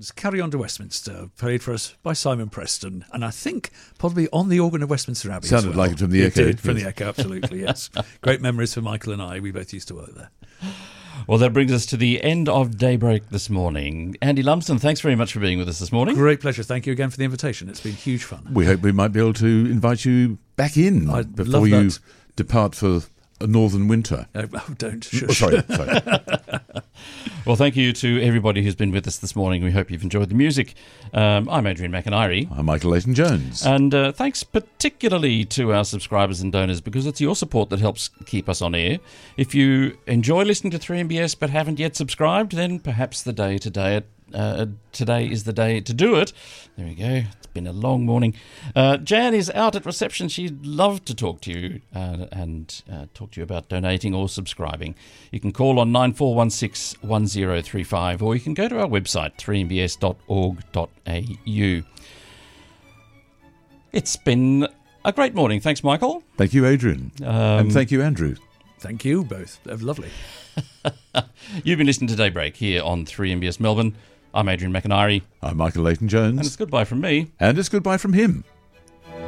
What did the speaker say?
Jones, Carry On to Westminster, played for us by Simon Preston, and I think probably on the organ of Westminster Abbey. Sounded as well. like it from the Echo. It did, from the Echo, absolutely, yes. Great memories for Michael and I. We both used to work there. Well, that brings us to the end of Daybreak this morning. Andy Lumsden, thanks very much for being with us this morning. Great pleasure. Thank you again for the invitation. It's been huge fun. We hope we might be able to invite you back in I'd before love you that. depart for a northern winter. Oh, don't. Oh, Shush. sorry. Well, thank you to everybody who's been with us this morning. We hope you've enjoyed the music. I'm Adrian McIntyre. I'm Michael Leighton-Jones. And thanks particularly to our subscribers and donors, because it's your support that helps keep us on air. If you enjoy listening to 3MBS but haven't yet subscribed, then perhaps today is the day to do it. There we go. It's been a long morning. Jan is out at reception. She'd love to talk to you and talk to you about donating or subscribing. You can call on 9416 1035, or you can go to our website 3mbs.org.au. It's been a great morning. Thanks, Michael. Thank you, Adrian. And thank you, Andrew. Thank you both. Lovely. You've been listening to Daybreak here on 3MBS Melbourne. I'm Adrian McIntyre. I'm Michael Leighton-Jones. And it's goodbye from me. And it's goodbye from him.